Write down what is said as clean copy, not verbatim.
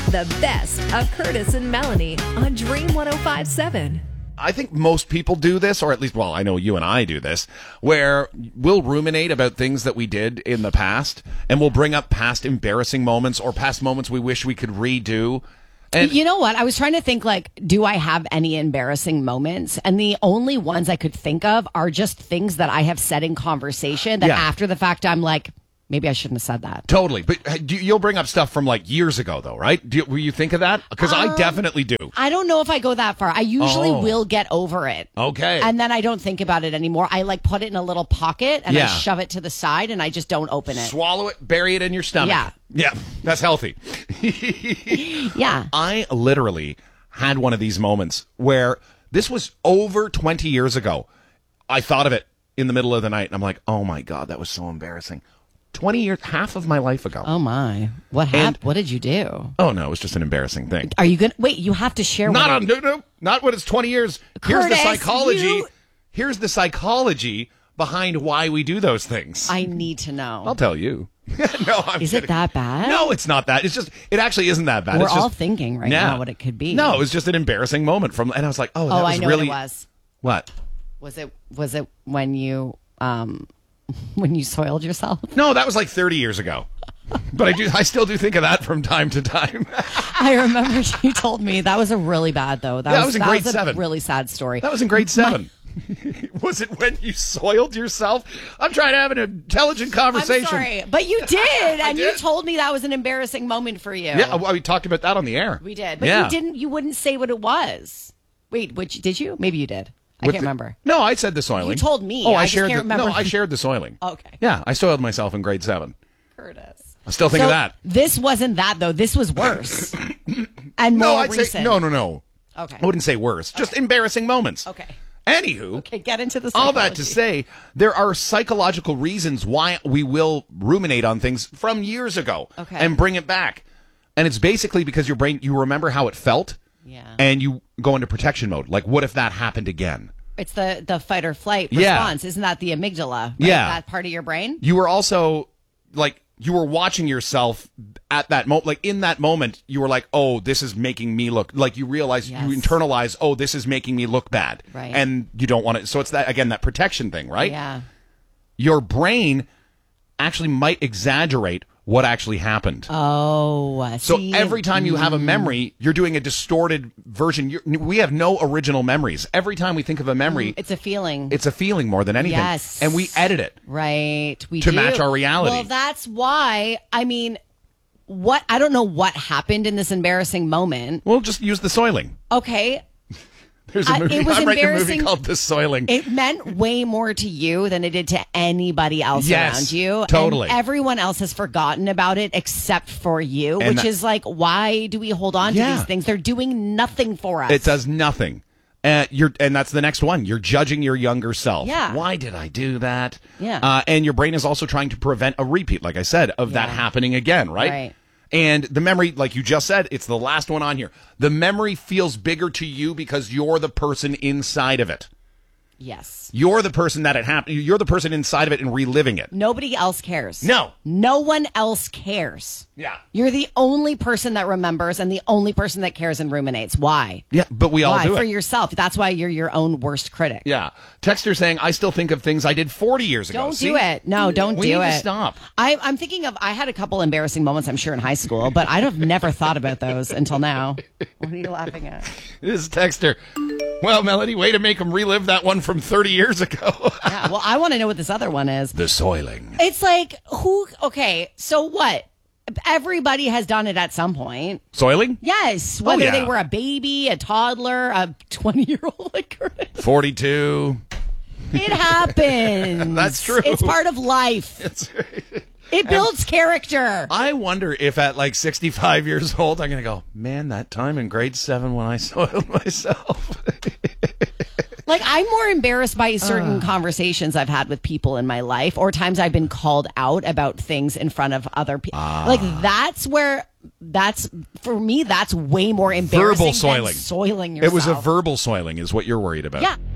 The best of Curtis and Melanie on Dream 105.7. I think most people do this, or at least, well, I know you and I do this, where we'll ruminate about things that we did in the past, and we'll bring up past embarrassing moments or past moments we wish we could redo. And you know what? I was trying to think, like, do I have any embarrassing moments? And the only ones I could think of are just things that I have said in conversation that after the fact I'm like, maybe I shouldn't have said that. Totally. But you'll bring up stuff from like years ago, though, right? Will you think of that? Because I definitely do. I don't know if I go that far. I usually will get over it. Okay. And then I don't think about it anymore. I like put it in a little pocket and I shove it to the side and I just don't open it. Swallow it, bury it in your stomach. Yeah. Yeah, that's healthy. Yeah. I literally had one of these moments where this was over 20 years ago. I thought of it in the middle of the night and I'm like, oh my God, that was so embarrassing. 20 years, half of my life ago. Oh my. What happened? What did you do? Oh no, it was just an embarrassing thing. Are you going to wait, you have to share Not when it's 20 years. Here's Curtis, the psychology. Here's the psychology behind why we do those things. I need to know. I'll tell you. No, I'm Is kidding. it that bad? No, it's not that. It actually isn't that bad. We're it's all just, thinking right now what it could be. No, it was just an embarrassing moment and I was like, oh, that was I know really. what it was. What? Was it when you when you soiled yourself? No, that was like 30 years ago. But I still do think of that from time to time. I remember you told me that was a really bad though. That was in grade 7. A really sad story. That was in grade 7. Was it when you soiled yourself? I'm trying to have an intelligent conversation. I'm sorry, but you did, and did? you told me that was an embarrassing moment for you. Yeah, well, we talked about that on the air. We did, but you wouldn't say what it was. Wait, did you? Maybe you did. I can't remember. No, I said the soiling. You told me. Oh, I shared just can't remember. No, I shared the soiling. Okay. Yeah, I soiled myself in grade 7. Curtis. I still think of that. This wasn't that though. This was worse and more recent. Say no. Okay. I wouldn't say worse. Just embarrassing moments. Okay. Anywho, okay, get into the psychology. All that to say, there are psychological reasons why we will ruminate on things from years ago and bring it back. And it's basically because your brain, you remember how it felt, and you go into protection mode. Like, what if that happened again? It's the fight or flight response. Isn't that the amygdala? Right? Yeah. That part of your brain? You were also, like, you were watching yourself at that moment. Like, in that moment, you were like, oh, this is making me look, like, you realize, you internalize, oh, this is making me look bad. Right. And you don't want it. So it's that, again, that protection thing, right? Yeah. Your brain actually might exaggerate what actually happened. Oh, so every time you have a memory, you're doing a distorted version. We have no original memories. Every time we think of a memory, it's a feeling. It's a feeling more than anything. Yes. And we edit it. Right. To match our reality. Well, that's why, I mean, I don't know what happened in this embarrassing moment. We'll just use the soiling. Okay. There's a movie. It was I'm writing a movie embarrassing. called The Soiling. It meant way more to you than it did to anybody else around you. Totally. And everyone else has forgotten about it except for you, which is like, why do we hold on to these things? They're doing nothing for us. It does nothing. And that's the next one. You're judging your younger self. Yeah. Why did I do that? Yeah. And your brain is also trying to prevent a repeat, like I said, of that happening again, right? Right. And the memory, like you just said, it's the last one on here. The memory feels bigger to you because you're the person inside of it. Yes. You're the person that it happened. You're the person inside of it and reliving it. Nobody else cares. No. No one else cares. Yeah. You're the only person that remembers and the only person that cares and ruminates. Why? Yeah, but we all do it. For yourself. That's why you're your own worst critic. Yeah. Texter saying, I still think of things I did 40 years ago. Don't do it. No, don't do it. We need to stop. I'm thinking of, I had a couple embarrassing moments, I'm sure, in high school, but I'd have never thought about those until now. What are you laughing at? This is Texter. Well, Melody, way to make him relive that one from 30 years ago. Yeah, well, I want to know what this other one is. The soiling. It's like, okay, so what? Everybody has done it at some point. Soiling? Yes. Whether they were a baby, a toddler, a 20-year-old like Curtis. 42. It happens. That's true. It's part of life. That's right. It builds character. I wonder if at like 65 years old, I'm going to go, man, that time in grade 7 when I soiled myself. Like, I'm more embarrassed by certain conversations I've had with people in my life or times I've been called out about things in front of other people. Like, for me, that's way more embarrassing verbal soiling. than soiling yourself. It was a verbal soiling is what you're worried about. Yeah.